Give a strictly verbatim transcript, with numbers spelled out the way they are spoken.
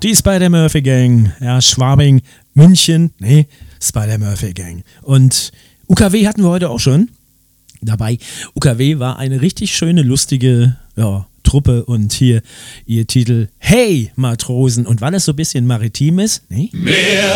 Die Spider-Murphy-Gang, ja, Schwabing, München, nee, Spider-Murphy-Gang. Und U K W hatten wir heute auch schon dabei. U K W war eine richtig schöne, lustige, ja, Truppe und hier ihr Titel Hey Matrosen. Und weil es so ein bisschen maritim ist, nee? Mehr